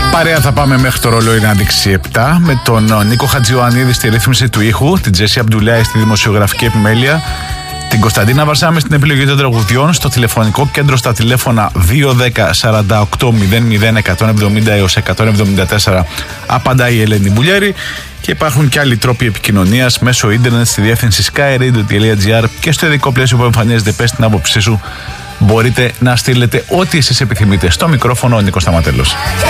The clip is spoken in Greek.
Παρέα θα πάμε μέχρι το ρολόι να δείξει 7 με τον Νίκο Χατζιωαννίδη στη ρύθμιση του ήχου, την Τζέσι Αμπτουλάη στη δημοσιογραφική επιμέλεια, την Κωνσταντίνα Βαρσάμη στην επιλογή των τραγουδιών, στο τηλεφωνικό κέντρο στα τηλέφωνα 210 48 00 170 έως 174 απαντάει η Ελένη Μπουλιέρη. Και υπάρχουν και άλλοι τρόποι επικοινωνίας μέσω ίντερνετ στη διεύθυνση skyradio.gr και στο ειδικό πλαίσιο που εμφανίζεται. Πες την άποψή σου, μπορείτε να στείλετε ό,τι εσείς επιθυμείτε. Στο μικρόφωνο ο Νίκος Σταματέλος.